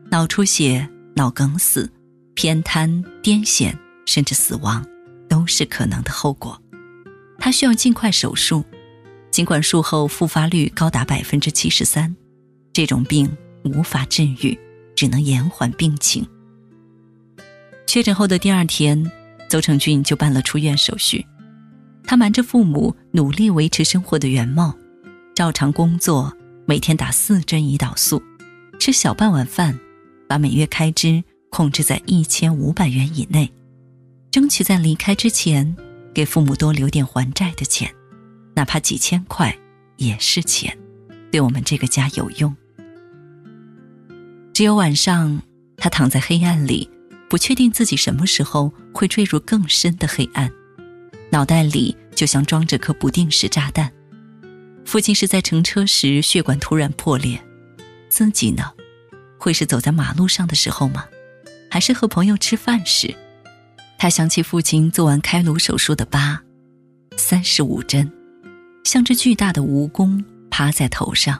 脑出血、脑梗死、偏瘫、癫痫，甚至死亡都是可能的后果。他需要尽快手术，尽管术后复发率高达 73%， 这种病无法治愈，只能延缓病情。确诊后的第2天，邹成俊就办了出院手续。他瞒着父母努力维持生活的原貌，照常工作，每天打4针胰岛素，吃小半碗饭，把每月开支控制在1500元以内，争取在离开之前给父母多留点还债的钱，哪怕几千块也是钱，对我们这个家有用。只有晚上，他躺在黑暗里，不确定自己什么时候会坠入更深的黑暗，脑袋里就像装着颗不定时炸弹。父亲是在乘车时血管突然破裂，自己呢，会是走在马路上的时候吗？还是和朋友吃饭时？他想起父亲做完开颅手术的疤，35针，像只巨大的蜈蚣趴在头上。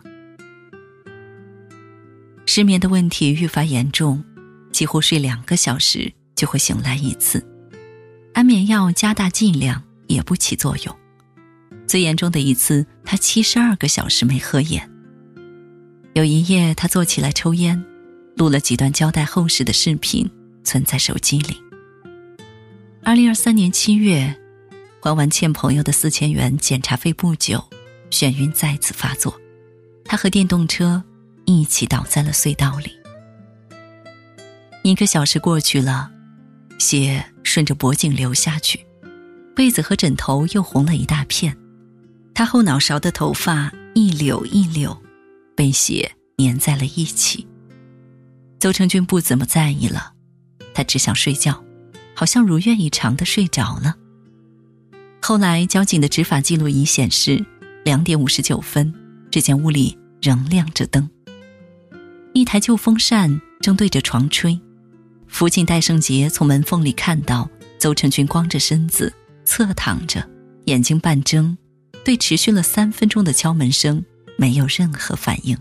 失眠的问题愈发严重，几乎睡2个小时就会醒来一次，安眠药加大剂量也不起作用。最严重的一次，他72个小时没合眼。有一夜，他坐起来抽烟，录了几段胶带厚实的视频，存在手机里。2023年7月，还完欠朋友的4000元检查费不久，眩晕再次发作，他和电动车一起倒在了隧道里。1个小时过去了，血顺着脖颈流下去，被子和枕头又红了一大片，他后脑勺的头发一绺一绺，被血粘在了一起。邹成俊不怎么在意了，他只想睡觉，好像如愿以偿地睡着了。后来交警的执法记录仪显示，2点59分，这间屋里仍亮着灯，一台旧风扇正对着床吹。父亲戴胜杰从门缝里看到邹成俊光着身子侧躺着，眼睛半睁，对持续了3分钟的敲门声没有任何反应。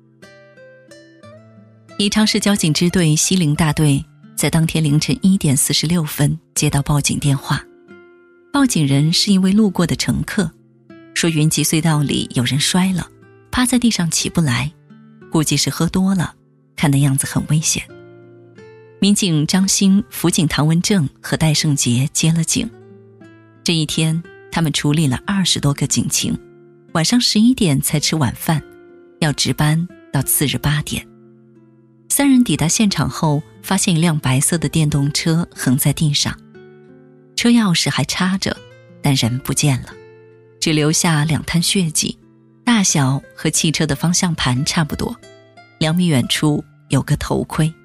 宜昌市交警支队西陵大队在当天凌晨1点46分接到报警电话，报警人是一位路过的乘客，说云集隧道里有人摔了，趴在地上起不来，估计是喝多了，看的样子很危险。民警张兴、辅警唐文正和戴胜杰接了警。这一天，他们处理了20多个警情，晚上11点才吃晚饭，要值班到次日8点。3人抵达现场后，发现一辆白色的电动车横在地上，车钥匙还插着，但人不见了，只留下2滩血迹，大小和汽车的方向盘差不多。2米远处有个头盔。